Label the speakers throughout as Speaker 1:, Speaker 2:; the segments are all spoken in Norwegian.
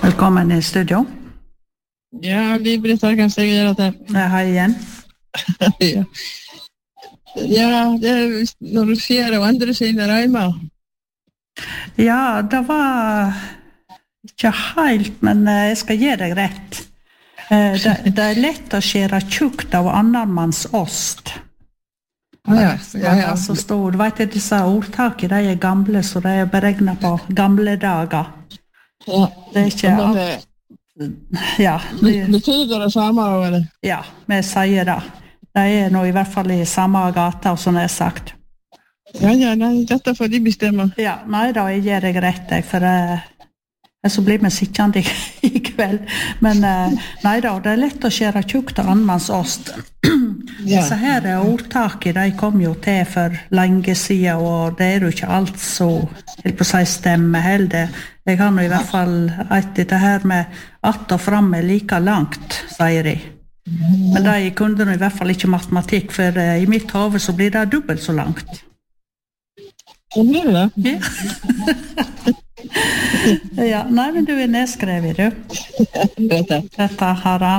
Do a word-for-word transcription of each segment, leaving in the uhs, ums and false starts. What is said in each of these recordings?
Speaker 1: Velkommen i studio.
Speaker 2: Ja, Liv-Britt Arkenstad gjør det.
Speaker 1: Hei igjen.
Speaker 2: ja. ja, det er når du sier det andre sine reimer.
Speaker 1: Ja, det var ikke helt, men jeg skal gi deg rett. Det, det er lett å skjære tjukt av annen manns ost.
Speaker 2: Ja, ja, ja, ja.
Speaker 1: Så stod, du vet, disse ordtakene, de er gamle, så de er beregnet på gamle dager.
Speaker 2: Ja,
Speaker 1: det er ikke alt. Ja,
Speaker 2: det betyder det samme, eller?
Speaker 1: Ja, vi sier det. De er nå i hvert fall i samme gata, som jeg har sagt.
Speaker 2: Ja, ja, nei, dette får de bestemme.
Speaker 1: Ja, nei da, jeg gir deg rett, jeg, for uh, så blir vi sittende i, i kveld. Men uh, nei da, det er lett å skjære tjukt av annenmanns ost. Ja. Så her er ordtaket, de kom jo til for lenge siden, og det er jo ikke alt så, helt på seg stemme heller. Jeg har nå i hvert fall et dette her med att og fram er like langt, sier de. Men de kunne nå i hvert fall ikke matematikk, for uh, i mitt hode så blir det dobbelt så langt.
Speaker 2: Hva blir det?
Speaker 1: Ja. ja, nei, men du er nedskrevet, du. Dette har han.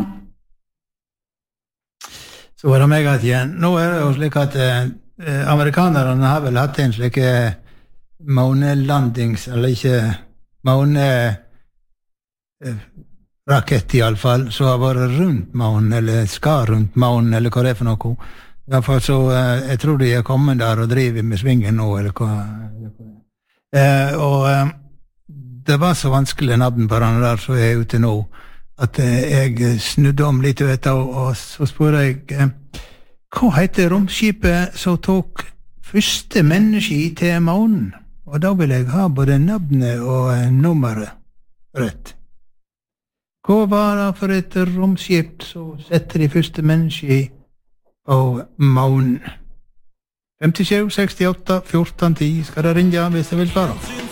Speaker 3: Så var det meg at igjen. Nå er det jo slik at eh, amerikanerne har vel hatt en slik eh, månelandings, eller ikke månerakett eh, i alle fall, så har vært rundt månen, eller skal rundt månen, eller hva det er for noe. I hvert fall så, eh, jeg tror de er kommet der og driver med svingen nå, eller hva. Eh, og eh, det var så vanskelig navn på den der, så jeg er ute nå, at jeg snudde om litt ut, og, og så spør jeg, eh, hva heter romskipet som tok første menneske til månen? Og da vil jeg ha både navnet og eh, nummeret rett. Hva var det for et romskip som setter de første menneske på månen? femtisju sekstiåtte fjorten ti skal det ringe hvis jeg vil svare.